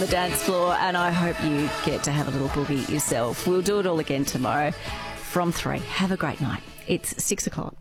the dance floor, and I hope you get to have a little boogie yourself. We'll do it all again tomorrow from 3. Have a great night. It's 6 o'clock.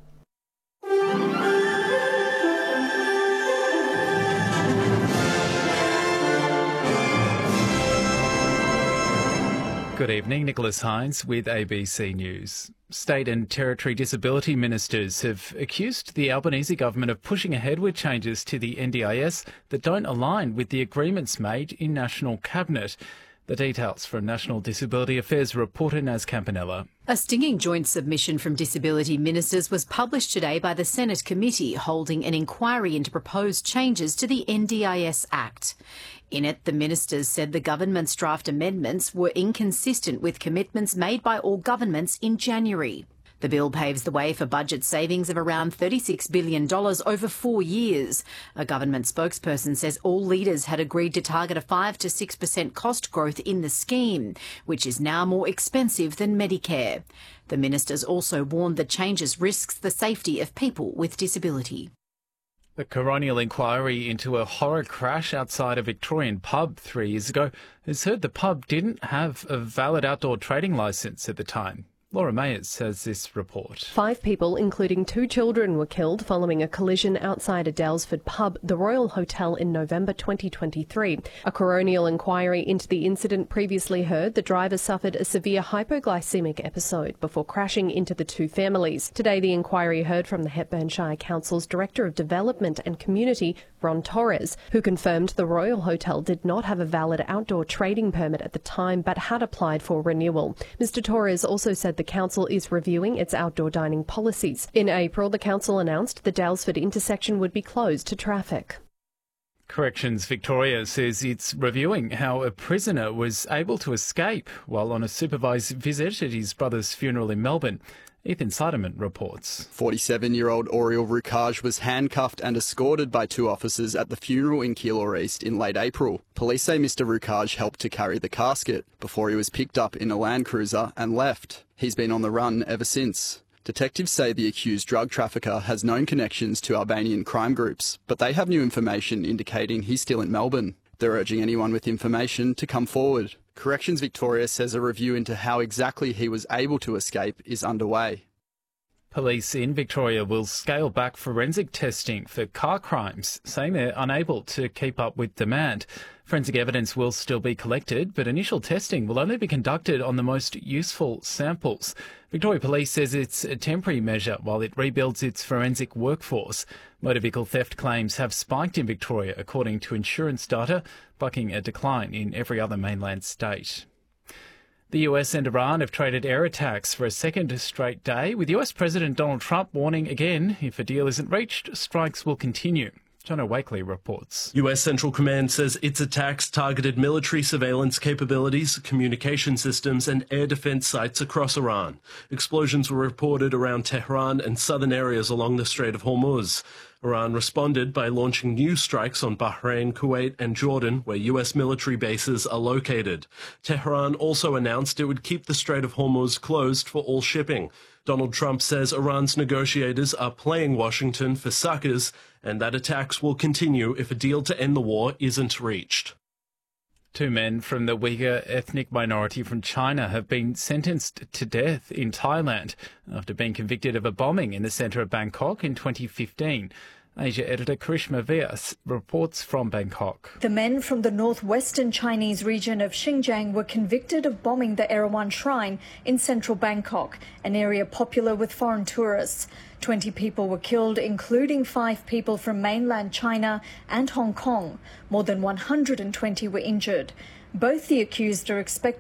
Good evening, Nicholas Hines with ABC News. State and Territory Disability Ministers have accused the Albanese government of pushing ahead with changes to the NDIS that don't align with the agreements made in National Cabinet. The details from National Disability Affairs reporter Naz Campanella. A stinging joint submission from disability ministers was published today by the Senate committee holding an inquiry into proposed changes to the NDIS Act. In it, the ministers said the government's draft amendments were inconsistent with commitments made by all governments in January. The bill paves the way for budget savings of around $36 billion over 4 years. A government spokesperson says all leaders had agreed to target a 5 to 6% cost growth in the scheme, which is now more expensive than Medicare. The ministers also warned the changes risks the safety of people with disability. The coronial inquiry into a horror crash outside a Victorian pub 3 years ago has heard the pub didn't have a valid outdoor trading licence at the time. Laura Mayers has this report. 5 people, including 2 children, were killed following a collision outside a Daylesford pub, the Royal Hotel, in November 2023. A coronial inquiry into the incident previously heard the driver suffered a severe hypoglycemic episode before crashing into the 2 families. Today, the inquiry heard from the Hepburn Shire Council's Director of Development and Community, Ron Torres, who confirmed the Royal Hotel did not have a valid outdoor trading permit at the time but had applied for renewal. Mr Torres also said the council is reviewing its outdoor dining policies. In April, the council announced the Daylesford intersection would be closed to traffic. Corrections Victoria says it's reviewing how a prisoner was able to escape while on a supervised visit at his brother's funeral in Melbourne. Ethan Siderman reports. 47-year-old Oriel Rukaj was handcuffed and escorted by 2 officers at the funeral in Keilor East in late April. Police say Mr Rukaj helped to carry the casket before he was picked up in a Land Cruiser and left. He's been on the run ever since. Detectives say the accused drug trafficker has known connections to Albanian crime groups, but they have new information indicating he's still in Melbourne. They're urging anyone with information to come forward. Corrections Victoria says a review into how exactly he was able to escape is underway. Police in Victoria will scale back forensic testing for car crimes, saying they're unable to keep up with demand. Forensic evidence will still be collected, but initial testing will only be conducted on the most useful samples. Victoria Police says it's a temporary measure while it rebuilds its forensic workforce. Motor vehicle theft claims have spiked in Victoria, according to insurance data, bucking a decline in every other mainland state. The US and Iran have traded air attacks for a second straight day, with US President Donald Trump warning again if a deal isn't reached, strikes will continue. Jono Wakely reports. US Central Command says its attacks targeted military surveillance capabilities, communication systems and air defense sites across Iran. Explosions were reported around Tehran and southern areas along the Strait of Hormuz. Iran responded by launching new strikes on Bahrain, Kuwait and Jordan, where US military bases are located. Tehran also announced it would keep the Strait of Hormuz closed for all shipping. Donald Trump says Iran's negotiators are playing Washington for suckers and that attacks will continue if a deal to end the war isn't reached. 2 men from the Uyghur ethnic minority from China have been sentenced to death in Thailand after being convicted of a bombing in the centre of Bangkok in 2015. Asia editor Karishma Vyas reports from Bangkok. The men from the northwestern Chinese region of Xinjiang were convicted of bombing the Erawan Shrine in central Bangkok, an area popular with foreign tourists. 20 people were killed, including 5 people from mainland China and Hong Kong. More than 120 were injured. Both the accused are expected